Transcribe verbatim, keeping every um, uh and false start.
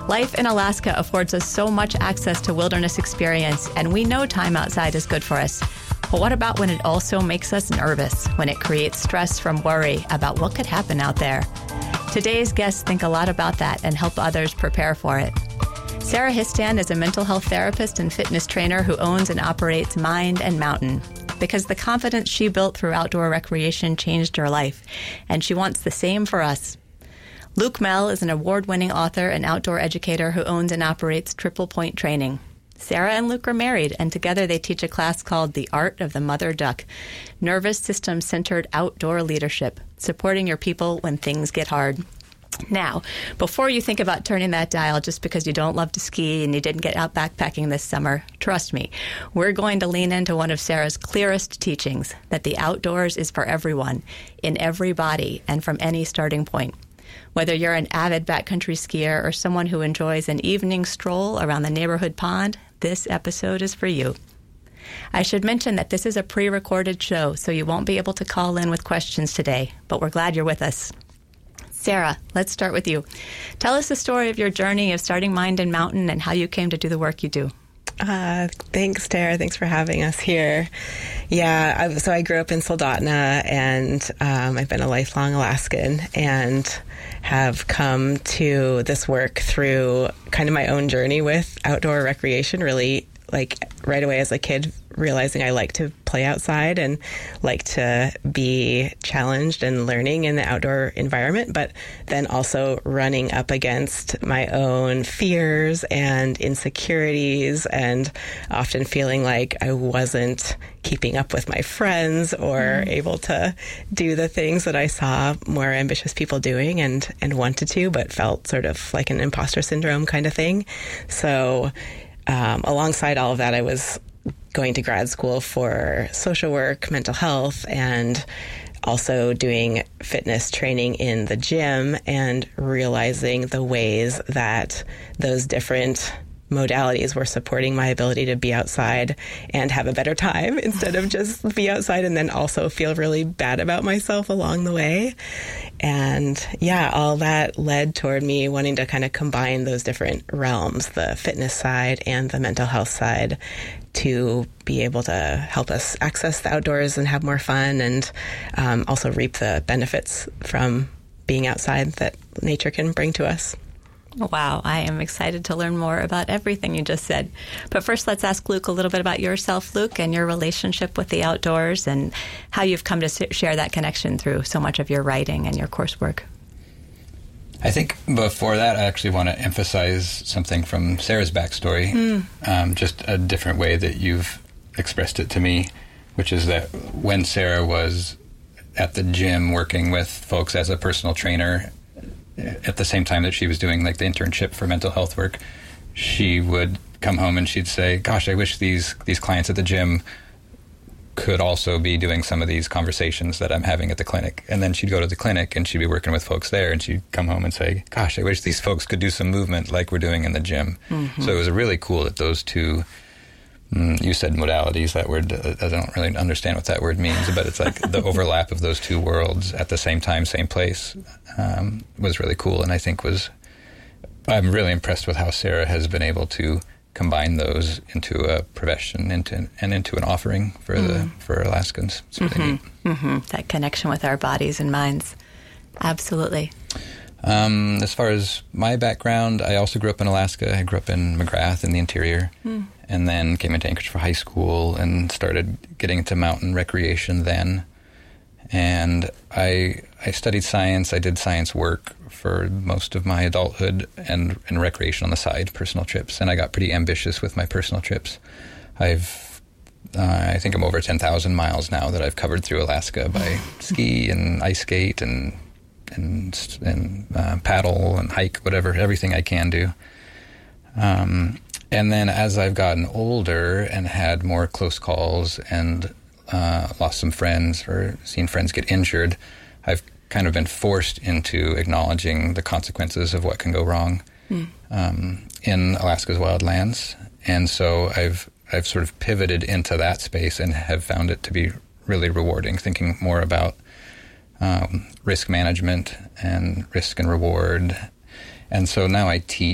Life in Alaska affords us so much access to wilderness experience, and we know time outside is good for us. But what about when it also makes us nervous, when it creates stress from worry about what could happen out there? Today's guests think a lot about that and help others prepare for it. Sarah Histan is a mental health therapist and fitness trainer who owns and operates Mind and Mountain, because the confidence she built through outdoor recreation changed her life, and she wants the same for us. Luke Mell is an award-winning author and outdoor educator who owns and operates Triple Point Training. Sarah and Luke are married, and together they teach a class called The Art of the Mother Duck, nervous system-centered outdoor leadership, supporting your people when things get hard. Now, before you think about turning that dial just because you don't love to ski and you didn't get out backpacking this summer, trust me, we're going to lean into one of Sarah's clearest teachings, that the outdoors is for everyone, in every body, and from any starting point. Whether you're an avid backcountry skier or someone who enjoys an evening stroll around the neighborhood pond, this episode is for you. I should mention that this is a pre-recorded show, so you won't be able to call in with questions today, but we're glad you're with us. Sarah, let's start with you. Tell us the story of your journey of starting Mind and Mountain and how you came to do the work you do. Uh, thanks, Tara. Thanks for having us here. Yeah, I, so I grew up in Soldotna, and um, I've been a lifelong Alaskan and have come to this work through kind of my own journey with outdoor recreation, really like right away as a kid, realizing I like to play outside and like to be challenged and learning in the outdoor environment, but then also running up against my own fears and insecurities and often feeling like I wasn't keeping up with my friends or mm. able to do the things that I saw more ambitious people doing and, and wanted to, but felt sort of like an imposter syndrome kind of thing. So um, alongside all of that, I was going to grad school for social work, mental health, and also doing fitness training in the gym and realizing the ways that those different modalities were supporting my ability to be outside and have a better time instead of just be outside and then also feel really bad about myself along the way. And yeah, all that led toward me wanting to kind of combine those different realms, the fitness side and the mental health side, to be able to help us access the outdoors and have more fun and um, also reap the benefits from being outside that nature can bring to us. Wow, I am excited to learn more about everything you just said. But first, let's ask Luke a little bit about yourself, Luke, and your relationship with the outdoors and how you've come to share that connection through so much of your writing and your coursework. I think before that, I actually want to emphasize something from Sarah's backstory, mm. um, just a different way that you've expressed it to me, which is that when Sarah was at the gym working with folks as a personal trainer, at the same time that she was doing like the internship for mental health work, she would come home and she'd say, gosh, I wish these these clients at the gym could also be doing some of these conversations that I'm having at the clinic. And then she'd go to the clinic and she'd be working with folks there and she'd come home and say, gosh, I wish these folks could do some movement like we're doing in the gym. Mm-hmm. So it was really cool that those two, mm, you said modalities, that word, I don't really understand what that word means, but it's like the overlap of those two worlds at the same time, same place, um, was really cool. And I think was, I'm really impressed with how Sarah has been able to combine those into a profession into, and into an offering for mm. the for Alaskans. It's really mm-hmm. neat. Mm-hmm. That connection with our bodies and minds. Absolutely. Um, as far as my background, I also grew up in Alaska. I grew up in McGrath in the interior, mm. and then came into Anchorage for high school and started getting into mountain recreation then. And I I studied science. I did science work for most of my adulthood and, and recreation on the side, personal trips. And I got pretty ambitious with my personal trips. I've, uh, I think I'm over ten thousand miles now that I've covered through Alaska by ski and ice skate and and and uh, paddle and hike, whatever, everything I can do. Um, and then as I've gotten older and had more close calls and uh, lost some friends or seen friends get injured, I've kind of been forced into acknowledging the consequences of what can go wrong mm. um, in Alaska's wildlands. And so I've I've sort of pivoted into that space and have found it to be really rewarding, thinking more about um, risk management and risk and reward. And so now I teach